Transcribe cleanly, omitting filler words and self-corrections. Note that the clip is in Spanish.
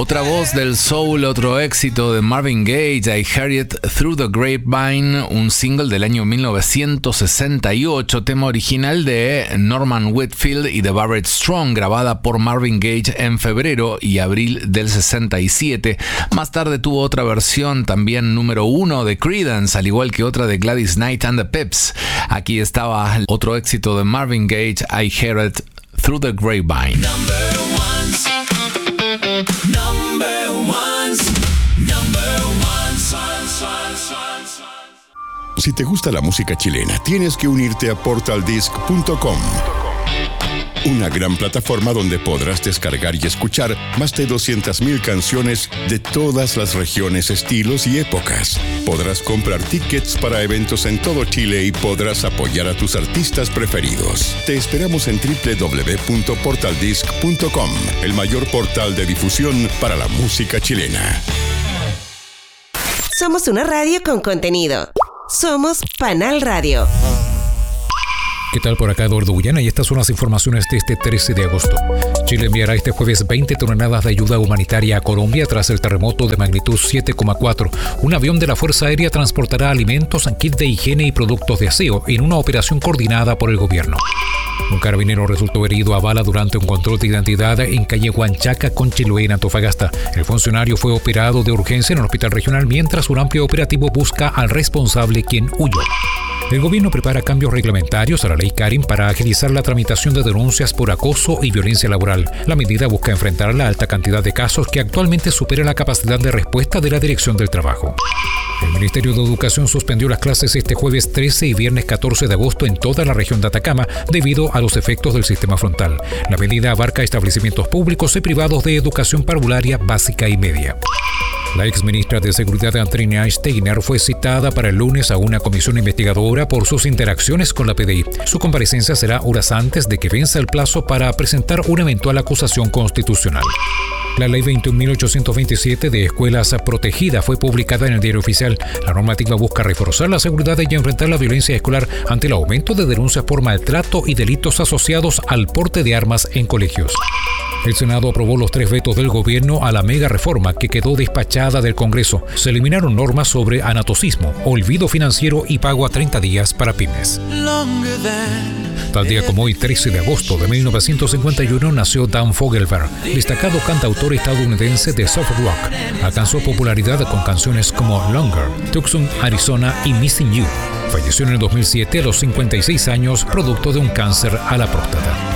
Otra voz del soul, otro éxito de Marvin Gaye, I Heard It Through the Grapevine, un single del año 1968, tema original de Norman Whitfield y de Barrett Strong, grabada por Marvin Gaye en febrero y abril del 67. Más tarde tuvo otra versión, también número 1 de Creedence, al igual que otra de Gladys Knight and the Pips. Aquí estaba otro éxito de Marvin Gaye, I Heard It Through the Grapevine. Si te gusta la música chilena, tienes que unirte a portaldisc.com. Una gran plataforma donde podrás descargar y escuchar más de 200,000 canciones de todas las regiones, estilos y épocas. Podrás comprar tickets para eventos en todo Chile y podrás apoyar a tus artistas preferidos. Te esperamos en www.portaldisc.com, el mayor portal de difusión para la música chilena. Somos una radio con contenido. Somos Panal Radio. ¿Qué tal? Por acá Eduardo Bullana y estas son las informaciones de este 13 de agosto. Chile enviará este jueves 20 toneladas de ayuda humanitaria a Colombia tras el terremoto de magnitud 7,4. Un avión de la Fuerza Aérea transportará alimentos, kits de higiene y productos de aseo en una operación coordinada por el gobierno. Un carabinero resultó herido a bala durante un control de identidad en calle Huanchaca con Chiloé, en Antofagasta. El funcionario fue operado de urgencia en el hospital regional mientras un amplio operativo busca al responsable, quien huyó. El gobierno prepara cambios reglamentarios a la ley Karin para agilizar la tramitación de denuncias por acoso y violencia laboral. La medida busca enfrentar la alta cantidad de casos que actualmente supera la capacidad de respuesta de la Dirección del Trabajo. El Ministerio de Educación suspendió las clases este jueves 13 y viernes 14 de agosto en toda la región de Atacama debido a los efectos del sistema frontal. La medida abarca establecimientos públicos y privados de educación parvularia básica y media. La exministra de Seguridad Andrea Steiner fue citada para el lunes a una comisión investigadora por sus interacciones con la PDI. Su comparecencia será horas antes de que venza el plazo para presentar una eventual acusación constitucional. La Ley 21.827 de Escuelas Protegidas fue publicada en el Diario Oficial. La normativa busca reforzar la seguridad y enfrentar la violencia escolar ante el aumento de denuncias por maltrato y delitos asociados al porte de armas en colegios. El Senado aprobó los 3 vetos del gobierno a la mega reforma que quedó despachada del Congreso. Se eliminaron normas sobre anatocismo, olvido financiero y pago a 30 días para pymes. Tal día como hoy, 13 de agosto de 1951, nació Dan Fogelberg, destacado cantautor estadounidense de soft rock. Alcanzó popularidad con canciones como Longer, Tucson, Arizona y Missing You. Falleció en el 2007 a los 56 años, producto de un cáncer a la próstata.